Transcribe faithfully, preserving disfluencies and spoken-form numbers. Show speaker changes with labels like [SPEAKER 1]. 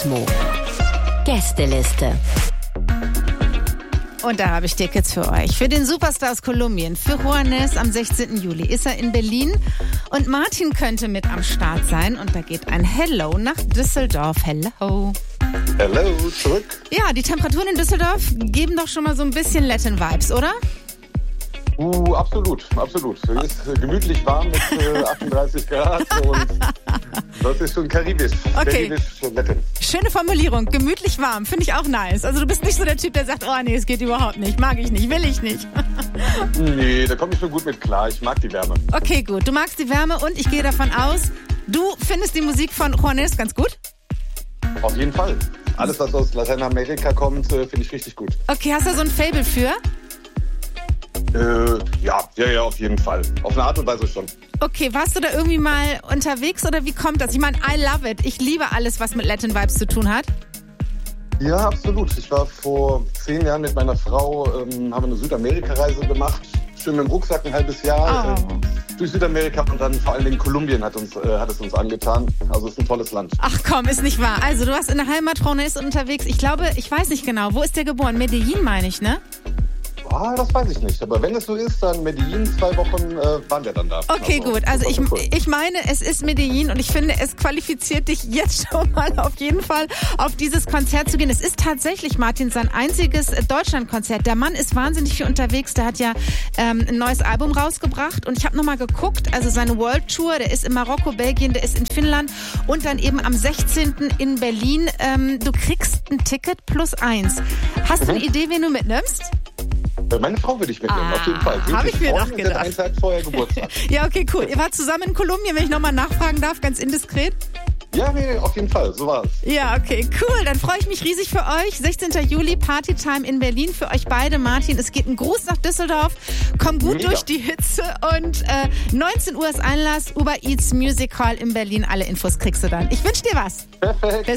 [SPEAKER 1] Kosmo. Gästeliste.
[SPEAKER 2] Und da habe ich Tickets für euch. Für den Superstar aus Kolumbien, für Juanes am sechzehnten Juli ist er in Berlin. Und Martin könnte mit am Start sein. Und da geht ein Hello nach Düsseldorf. Hello.
[SPEAKER 3] Hello, zurück.
[SPEAKER 2] Ja, die Temperaturen in Düsseldorf geben doch schon mal so ein bisschen Latin-Vibes, oder?
[SPEAKER 3] Uh, absolut, absolut. Es ist äh, gemütlich warm mit äh, achtunddreißig Grad und das ist schon karibisch.
[SPEAKER 2] Okay.
[SPEAKER 3] Karibisch Latin.
[SPEAKER 2] Schöne Formulierung, gemütlich warm, finde ich auch nice. Also du bist nicht so der Typ, der sagt, oh nee, es geht überhaupt nicht, mag ich nicht, will ich nicht.
[SPEAKER 3] Nee, da komme ich schon gut mit klar. Ich mag die Wärme.
[SPEAKER 2] Okay, gut, du magst die Wärme und ich gehe davon aus, du findest die Musik von Juanes ganz gut?
[SPEAKER 3] Auf jeden Fall. Alles, was aus Lateinamerika kommt, äh, finde ich richtig gut.
[SPEAKER 2] Okay, hast du da so ein Faible für?
[SPEAKER 3] Äh, ja, ja, ja, auf jeden Fall. Auf eine Art und Weise schon.
[SPEAKER 2] Okay, warst du da irgendwie mal unterwegs oder wie kommt das? Ich meine, I love it. Ich liebe alles, was mit Latin Vibes zu tun hat.
[SPEAKER 3] Ja, absolut. Ich war vor zehn Jahren mit meiner Frau, ähm, haben eine Südamerika-Reise gemacht. Schön mit dem Rucksack ein halbes Jahr
[SPEAKER 2] Oh.
[SPEAKER 3] äh, durch Südamerika und dann vor allen Dingen Kolumbien hat, uns, äh, hat es uns angetan. Also es ist ein tolles Land.
[SPEAKER 2] Ach komm, ist nicht wahr. Also du warst in der Heimat, Juanes unterwegs. Ich glaube, ich weiß nicht genau. Wo ist der geboren? Medellin meine ich, ne?
[SPEAKER 3] Ah, das weiß ich nicht. Aber wenn es so ist, dann Medellin, zwei Wochen äh, waren wir dann da.
[SPEAKER 2] Okay,
[SPEAKER 3] also,
[SPEAKER 2] gut. Also
[SPEAKER 3] das
[SPEAKER 2] ich,
[SPEAKER 3] war cool.
[SPEAKER 2] ich meine, es ist Medellin und ich finde, es qualifiziert dich jetzt schon mal auf jeden Fall auf dieses Konzert zu gehen. Es ist tatsächlich, Martin, sein einziges Deutschlandkonzert. Der Mann ist wahnsinnig viel unterwegs. Der hat ja ähm, ein neues Album rausgebracht und ich habe nochmal geguckt, also seine World Tour, der ist in Marokko, Belgien, der ist in Finnland und dann eben am sechzehnten in Berlin. Ähm, du kriegst ein Ticket plus eins. Hast du eine Idee, wen du mitnimmst?
[SPEAKER 3] Meine Frau würde ich mitnehmen,
[SPEAKER 2] Ah,
[SPEAKER 3] auf jeden Fall. Sie
[SPEAKER 2] hab
[SPEAKER 3] ist
[SPEAKER 2] ich mir
[SPEAKER 3] Freundin,
[SPEAKER 2] doch
[SPEAKER 3] sie hat
[SPEAKER 2] gedacht.
[SPEAKER 3] einen Tag vorher Geburtstag.
[SPEAKER 2] Ja, okay, cool. Ihr wart zusammen in Kolumbien, wenn ich nochmal nachfragen darf, ganz indiskret.
[SPEAKER 3] Ja, nee, auf jeden Fall, so war es.
[SPEAKER 2] Ja, okay, cool. Dann freue ich mich riesig für euch. sechzehnten Juli, Partytime in Berlin für euch beide, Martin. Es geht ein Gruß nach Düsseldorf. Komm gut
[SPEAKER 3] Mega.
[SPEAKER 2] durch die Hitze und äh, neunzehn Uhr ist Einlass, Uber Eats Music Hall in Berlin. Alle Infos kriegst du dann. Ich wünsche dir was.
[SPEAKER 3] Perfekt.